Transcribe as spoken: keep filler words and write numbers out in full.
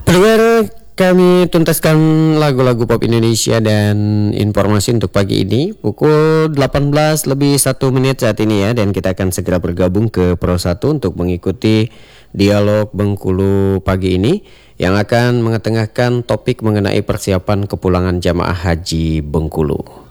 Pendengar, kami tuntaskan lagu-lagu pop Indonesia dan informasi untuk pagi ini pukul delapan belas lebih satu menit saat ini ya. Dan kita akan segera bergabung ke Pro satu untuk mengikuti dialog Bengkulu pagi ini yang akan mengetengahkan topik mengenai persiapan kepulangan jamaah haji Bengkulu.